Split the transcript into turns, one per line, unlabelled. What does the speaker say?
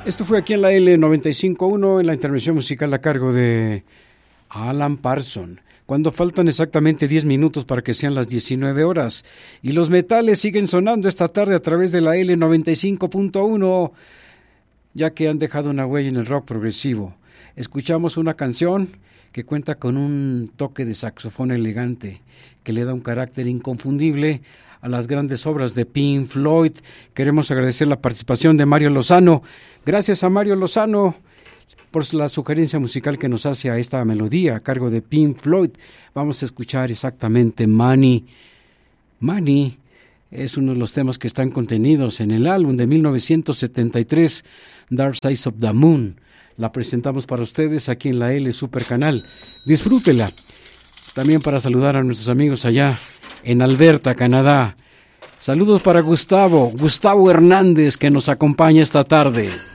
Esto fue aquí en la L95.1 en la intervención musical a cargo de Alan Parsons. Cuando faltan exactamente 10 minutos para que sean las 19 horas. Y los metales siguen sonando esta tarde a través de la L95.1, ya que han dejado una huella en el rock progresivo. Escuchamos una canción que cuenta con un toque de saxofón elegante, que le da un carácter inconfundible a las grandes obras de Pink Floyd. Queremos agradecer la participación de Mario Lozano. Gracias a Mario Lozano por la sugerencia musical que nos hace a esta melodía a cargo de Pink Floyd. Vamos a escuchar exactamente Money. Money es uno de los temas que están contenidos en el álbum de 1973, Dark Side of the Moon. La presentamos para ustedes aquí en la L Super Canal. Disfrútela. También para saludar a nuestros amigos allá en Alberta, Canadá. Saludos para Gustavo Hernández, que nos acompaña esta tarde.